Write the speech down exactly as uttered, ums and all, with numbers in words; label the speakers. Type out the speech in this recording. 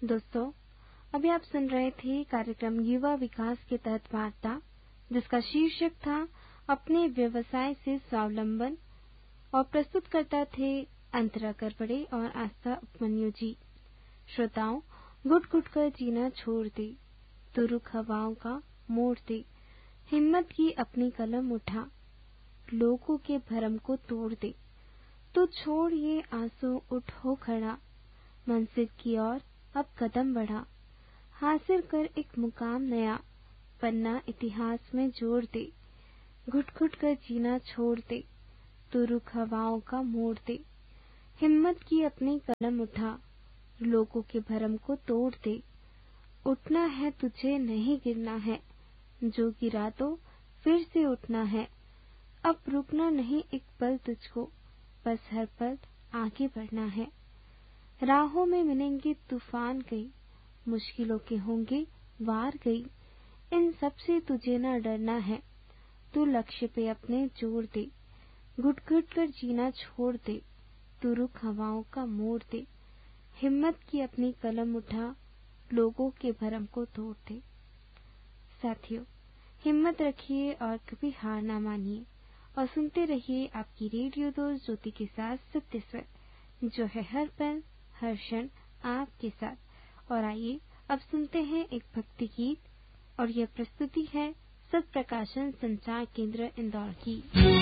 Speaker 1: दोस्तों, अभी आप सुन रहे थे कार्यक्रम युवा विकास के तहत वार्ता, जिसका शीर्षक था अपने व्यवसाय से स्वावलंबन, और प्रस्तुत करता थे अंतरा करपड़े और आस्था उपमन्यु जी। श्रोताओं, घुट घुट कर जीना छोड़ दे, तो रुख हवाओं का मोड़ दे, हिम्मत की अपनी कलम उठा, लोगों के भरम को तोड़ दे, तो छोड़ ये आंसू, उठ हो खड़ा, मंजिल की ओर अब कदम बढ़ा, हासिल कर एक मुकाम नया, पन्ना इतिहास में जोड़ दे। घुट घुट कर जीना छोड़ दे, तो रुख हवाओं का मोड़ दे, हिम्मत की अपनी कलम उठा, लोगों के भरम को तोड़ दे। उठना है तुझे, नहीं गिरना है, जो गिरा तो फिर से उठना है। अब रुकना नहीं एक पल तुझको, बस हर पल आगे बढ़ना है। राहों में मिलेंगे तूफान कई, मुश्किलों के होंगे वार गई, इन सब से तुझे न डरना है, तू लक्ष्य पे अपने जोर दे। घुट घुट कर जीना छोड़ दे, तू रुख हवाओं का मोड़ दे, हिम्मत की अपनी कलम उठा, लोगों के भरम को तोड़ दे। साथियों, हिम्मत रखिए और कभी हार ना मानिए, और सुनते रहिए आपकी रेडियो दोस्त ज्योति के साथ सत्य स्वर, जो है हर पल हर क्षण आपके साथ। और आइए अब सुनते हैं एक भक्ति गीत, और यह प्रस्तुति है सत प्रकाशन संचार केंद्र इंदौर की।